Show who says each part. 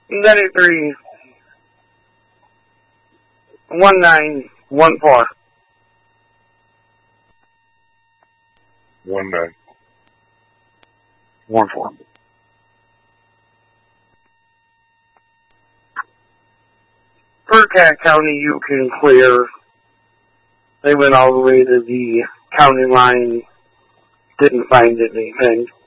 Speaker 1: 93 1914.
Speaker 2: 1914.
Speaker 1: Burkett County, you can clear. They went all the way to the county line. Didn't find anything.